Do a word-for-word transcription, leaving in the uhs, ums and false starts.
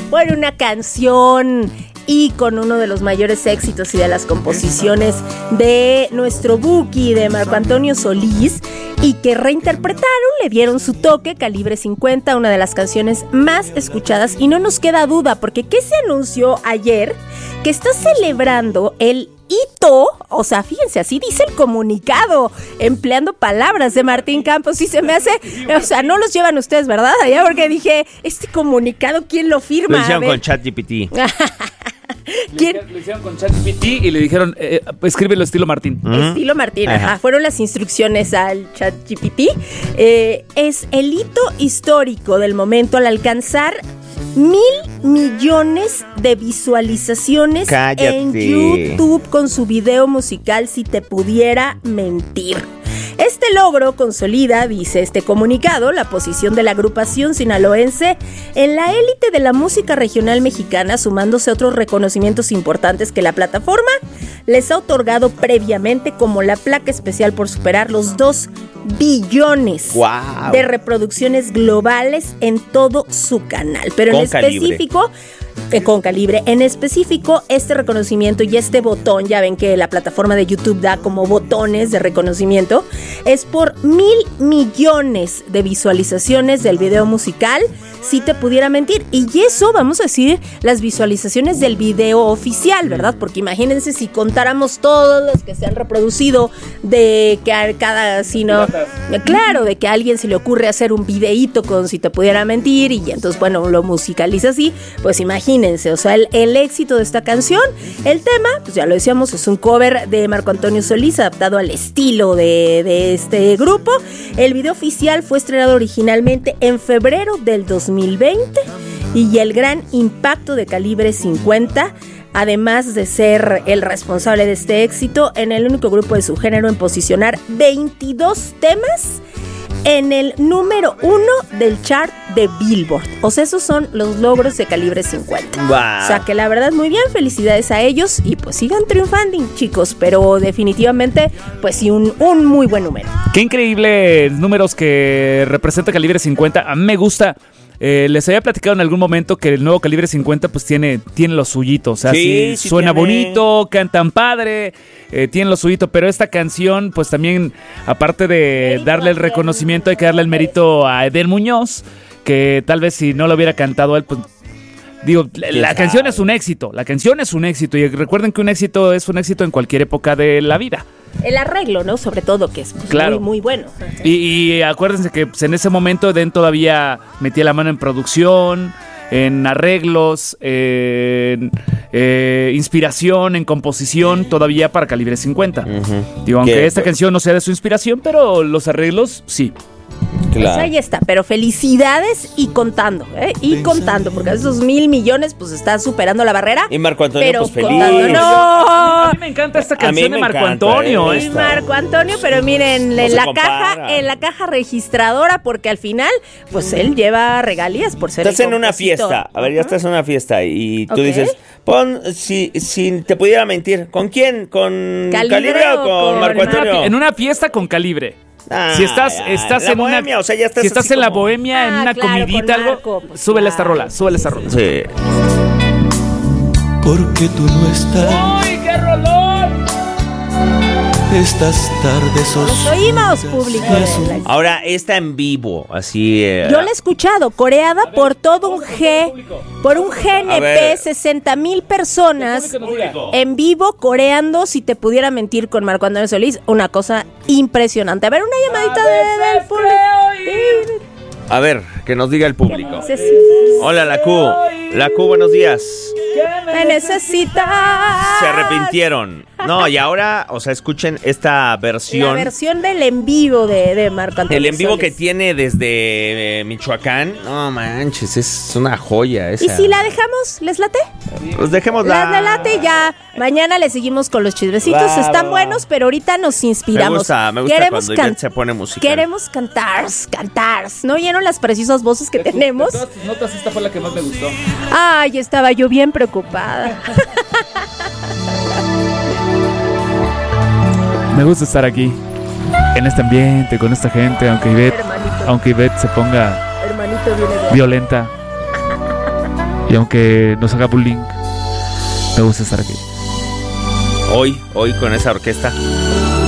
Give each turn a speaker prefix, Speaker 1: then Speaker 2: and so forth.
Speaker 1: Bueno, una canción y con uno de los mayores éxitos y de las composiciones de nuestro Buki, de Marco Antonio Solís, y que reinterpretaron, le dieron su toque, Calibre cincuenta, una de las canciones más escuchadas, y no nos queda duda, porque ¿qué se anunció ayer? Que está celebrando el hito, o sea, fíjense, así dice el comunicado, empleando palabras de Martín Campos, sí se me hace, o sea, no los llevan ustedes, ¿verdad? Allá, porque dije, este comunicado, ¿quién lo firma?
Speaker 2: Lo hicieron con ChatGPT.
Speaker 1: ¿Quién?
Speaker 3: Lo hicieron con ChatGPT y le dijeron, eh, escríbelo estilo Martín.
Speaker 1: ¿Mm? Estilo Martín, ajá. Ajá. Fueron las instrucciones al ChatGPT. Eh, es el hito histórico del momento al alcanzar mil millones de visualizaciones.
Speaker 2: Cállate.
Speaker 1: En YouTube con su video musical Si Te Pudiera Mentir. Este logro consolida, dice este comunicado, la posición de la agrupación sinaloense en la élite de la música regional mexicana, sumándose a otros reconocimientos importantes que la plataforma les ha otorgado previamente, como la placa especial por superar los dos billones
Speaker 2: wow.
Speaker 1: de reproducciones globales en todo su canal. Pero
Speaker 2: con
Speaker 1: en específico...
Speaker 2: Calibre.
Speaker 1: Eh, con Calibre. En específico, este reconocimiento y este botón, ya ven que la plataforma de YouTube da como botones de reconocimiento, es por mil millones de visualizaciones del video musical Si Te Pudiera Mentir. Y eso, vamos a decir, las visualizaciones del video oficial, ¿verdad? Porque imagínense si contáramos todos los que se han reproducido de que a cada, si no, claro, de que a alguien se le ocurre hacer un videíto con Si Te Pudiera Mentir y entonces, bueno, lo musicaliza así, pues imagínense. Imagínense, o sea, el, el éxito de esta canción. El tema, pues ya lo decíamos, es un cover de Marco Antonio Solís adaptado al estilo de, de este grupo. El video oficial fue estrenado originalmente en febrero del dos mil veinte y el gran impacto de Calibre cincuenta, además de ser el responsable de este éxito, en el único grupo de su género en posicionar veintidós temas en el número uno del chart de Billboard. O sea, esos son los logros de Calibre cincuenta.
Speaker 2: Wow.
Speaker 1: O sea, que la verdad, muy bien, felicidades a ellos y pues sigan triunfando, chicos, pero definitivamente, pues sí, un, un muy buen número.
Speaker 3: Qué increíbles números que representa Calibre cincuenta. A mí me gusta. Eh, les había platicado en algún momento que el nuevo Calibre cincuenta pues tiene, tiene lo suyito, o sea, sí, sí, sí suena tiene. bonito, cantan padre, eh, tienen lo suyito, pero esta canción pues también, aparte de darle el reconocimiento, hay que darle el mérito a Eden Muñoz, que tal vez si no lo hubiera cantado él, pues digo, la canción es un éxito, la canción es un éxito, y recuerden que un éxito es un éxito en cualquier época de la vida.
Speaker 1: El arreglo, ¿no? Sobre todo, que es pues, claro. muy, muy bueno.
Speaker 3: Y, y acuérdense que pues, en ese momento Eden todavía metía la mano en producción, en arreglos, en eh, inspiración, en composición, todavía para Calibre cincuenta. Uh-huh. Digo, aunque esta pues? canción no sea de su inspiración, pero los arreglos sí.
Speaker 1: Claro. Pues ahí está, pero felicidades y contando, ¿eh? Y Pensando. contando, porque esos mil millones pues está superando la barrera.
Speaker 2: Y Marco Antonio
Speaker 1: pero
Speaker 2: pues feliz.
Speaker 1: Contando, no.
Speaker 3: A mí me encanta esta canción de Marco Antonio.
Speaker 1: ¿eh? Marco Antonio, pero miren, no en la compara. caja, en la caja registradora, porque al final, pues él lleva regalías por ser
Speaker 2: Estás en una fiesta, a ver, ya estás en una fiesta y tú okay. dices, pon, si, si te pudiera mentir, ¿con quién? ¿Con Calibre, Calibre o con, con Marco Antonio?
Speaker 3: Una, en una fiesta con Calibre. Ah, si estás, estás en
Speaker 2: bohemia,
Speaker 3: una,
Speaker 2: o sea, ya estás
Speaker 3: si estás en
Speaker 2: como...
Speaker 3: la bohemia, ah, en una claro, comidita, algo, Marco, pues súbele claro. esta rola, súbele esta rola.
Speaker 2: Sí.
Speaker 4: Porque tú no estás.
Speaker 3: ¡Uy, qué rolón!
Speaker 4: Estas tardes
Speaker 1: Los oímos, público.
Speaker 2: Ahora está en vivo, así. Eh,
Speaker 1: Yo la he escuchado, coreada ver, por todo un G, por un G N P, sesenta mil personas en vivo coreando Si Te Pudiera Mentir con Marco Antonio Solís. Una cosa impresionante. A ver, una llamadita de, del público.
Speaker 2: A ver, que nos diga el público. Hola, la Q. La Q, buenos días.
Speaker 1: Me necesitas.
Speaker 2: Se arrepintieron. No, y ahora, o sea, escuchen esta versión.
Speaker 1: La versión del en vivo de, de Marco Antonio
Speaker 2: El en vivo
Speaker 1: Solís.
Speaker 2: que tiene desde eh, Michoacán. No manches, es una joya esa.
Speaker 1: ¿Y si la dejamos? ¿Les late?
Speaker 2: Pues dejémosla.
Speaker 1: La late y ya. Mañana le seguimos con los chismecitos. Claro. Están buenos, pero ahorita nos inspiramos.
Speaker 2: Me gusta, me gusta
Speaker 1: queremos
Speaker 2: cuando
Speaker 1: can-
Speaker 2: Ivette se pone musical.
Speaker 1: Queremos cantar, cantar. ¿No oyeron las preciosas voces que
Speaker 3: de
Speaker 1: tenemos?
Speaker 3: De todas tus notas, esta fue la que más me gustó.
Speaker 1: Ay, estaba yo bien preocupada.
Speaker 3: Me gusta estar aquí, en este ambiente, con esta gente, aunque Ivette, aunque Ivette se ponga
Speaker 1: Hermanito viene de...
Speaker 3: violenta. Y aunque nos haga bullying, me gusta estar aquí.
Speaker 2: Hoy, hoy con esa orquesta.